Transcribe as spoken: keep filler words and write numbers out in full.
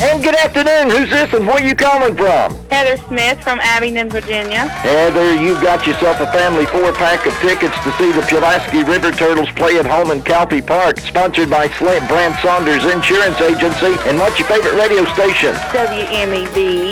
And good afternoon. Who's this and where you calling from? Heather Smith from Abingdon, Virginia. Heather, you've got yourself a family four-pack of tickets to see the Pulaski River Turtles play at home in Calpe Park, sponsored by Slate Brand Saunders Insurance Agency. And what's your favorite radio station? W M E D.